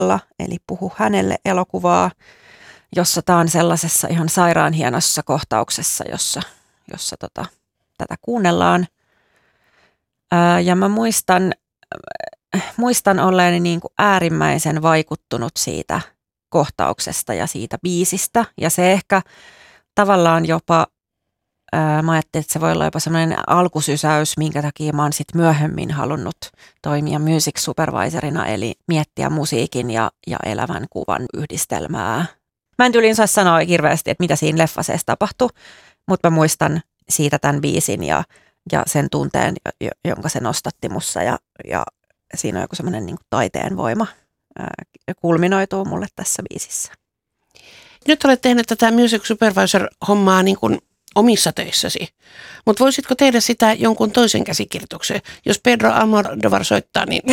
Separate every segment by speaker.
Speaker 1: alla, eli Puhu hänelle -elokuvaa, jossa tämä on sellaisessa ihan sairaan hienossa kohtauksessa, jossa tätä kuunnellaan. Ja mä muistan olleeni niin kuin äärimmäisen vaikuttunut siitä kohtauksesta ja siitä biisistä. Ja se ehkä tavallaan jopa, mä ajattelin, että se voi olla jopa sellainen alkusysäys, minkä takia mä oon sit myöhemmin halunnut toimia music supervisorina, eli miettiä musiikin ja elävän kuvan yhdistelmää. Mä en tyyliin saa sanoa hirveästi, että mitä siinä leffassa edes tapahtui, mutta mä muistan siitä tämän biisin ja sen tunteen, jonka se nostatti mussa ja siinä on joku semmoinen niin kuin taiteen voima kulminoituu mulle tässä biisissä.
Speaker 2: Nyt olet tehnyt tätä music supervisor-hommaa niin kuin omissa töissäsi, mutta voisitko tehdä sitä jonkun toisen käsikirjoituksen? Jos Pedro Almodovar soittaa, niin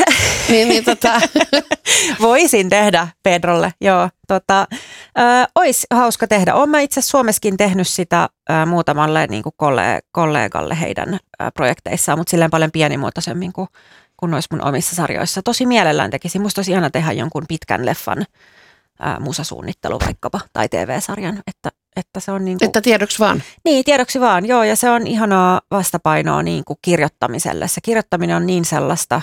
Speaker 1: Voisin tehdä Pedrolle, joo. Olisi hauska tehdä. Olen mä itse Suomessakin tehnyt sitä muutamalle niin kuin kollegalle heidän projekteissaan, mutta silleen paljon pienimuotoisemmin kuin noissa mun omissa sarjoissa. Tosi mielellään tekisin. Musta olisi ihana tehdä jonkun pitkän leffan musasuunnittelu vaikkapa tai TV-sarjan, että se on niin kuin,
Speaker 2: että tiedoksi vaan. Niin,
Speaker 1: tiedoksi vaan, joo, ja se on ihanaa vastapainoa niin kuin kirjoittamiselle. Se kirjoittaminen on niin sellaista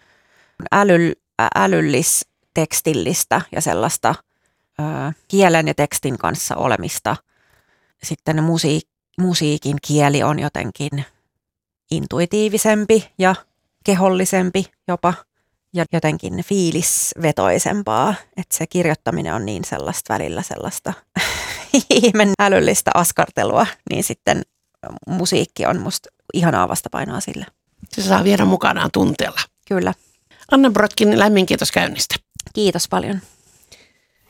Speaker 1: älyllis-tekstillistä ja sellaista kielen ja tekstin kanssa olemista. Sitten musiikin kieli on jotenkin intuitiivisempi ja kehollisempi jopa ja jotenkin fiilisvetoisempaa, että se kirjoittaminen on niin sellaista välillä sellaista ihmen älyllistä askartelua, niin sitten musiikki on musta ihanaa vastapainoa sille.
Speaker 2: Se saa viedä mukanaan tunteella.
Speaker 1: Kyllä.
Speaker 2: Anna Brodkin, lämmin kiitos käynnistä.
Speaker 1: Kiitos paljon.